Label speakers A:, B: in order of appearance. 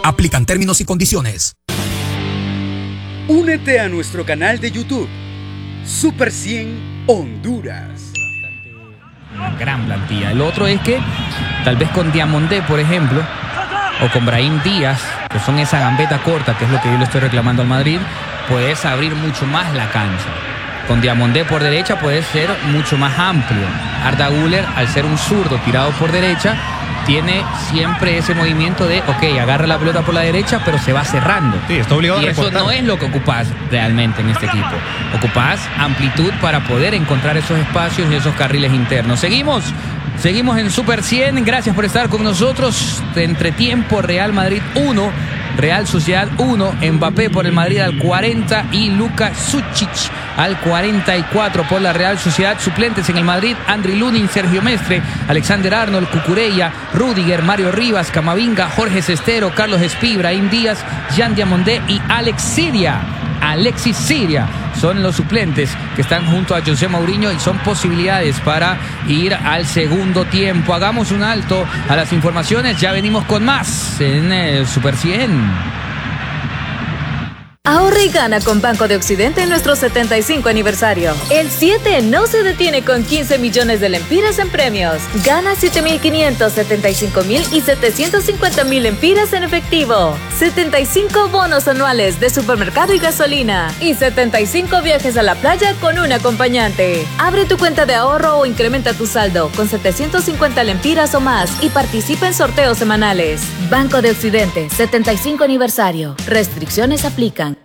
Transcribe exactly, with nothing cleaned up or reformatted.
A: Aplican términos y condiciones.
B: Únete a nuestro canal de YouTube, Super cien Honduras.
C: Gran plantilla. El otro es que tal vez con Diamondé, por ejemplo, o con Brahim Díaz, que son esa gambeta corta, que es lo que yo le estoy reclamando al Madrid, puedes abrir mucho más la cancha. Con Diamondé por derecha puede ser mucho más amplio. Arda Güler, al ser un zurdo tirado por derecha, tiene siempre ese movimiento de, ok, agarra la pelota por la derecha, pero se va cerrando.
D: Sí, está obligado
C: y
D: a
C: eso
D: recortar.
C: no es lo que ocupás realmente en este equipo. Ocupás amplitud para poder encontrar esos espacios y esos carriles internos. Seguimos, seguimos en Super cien. Gracias por estar con nosotros. De entretiempo, Real Madrid uno, Real Sociedad uno, Mbappé por el Madrid al cuarenta y Luka Sučić al cuarenta y cuatro por la Real Sociedad. Suplentes en el Madrid: Andriy Lunin, Sergio Mestre, Alexander Arnold, Cucurella, Rüdiger, Mario Rivas, Camavinga, Jorge Sestero, Carlos Espí, Brahim Díaz, Jean Diamondé y Alex Siria. Alexis Siria son los suplentes que están junto a José Mourinho y son posibilidades para ir al segundo tiempo. Hagamos un alto a las informaciones, ya venimos con más en eh, Super cien.
E: Ahorra y gana con Banco de Occidente en nuestro setenta y cinco aniversario. El siete no se detiene con quince millones de lempiras en premios. Gana siete mil quinientos, setenta y cinco mil y setecientos cincuenta mil lempiras en efectivo. setenta y cinco bonos anuales de supermercado y gasolina. Y setenta y cinco viajes a la playa con un acompañante. Abre tu cuenta de ahorro o incrementa tu saldo con setecientos cincuenta lempiras o más y participa en sorteos semanales. Banco de Occidente, setenta y cinco aniversario. Restricciones aplican.